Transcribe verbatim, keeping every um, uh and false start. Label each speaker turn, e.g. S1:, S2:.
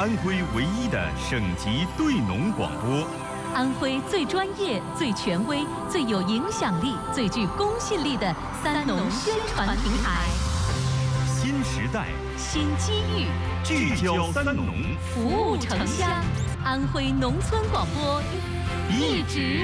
S1: 安徽唯一的省级对农广播，
S2: 安徽最专业、最权威、最有影响力、最具公信力的三农宣传平台。
S1: 新时代，
S2: 新机遇，
S1: 聚焦三农，
S2: 服务城乡。安徽农村广播，一直